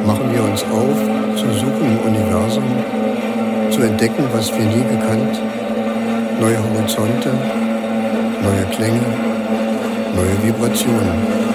machen wir uns auf, zu suchen im Universum, zu entdecken, was wir nie gekannt, neue Horizonte, neue Klänge, neue Vibrationen.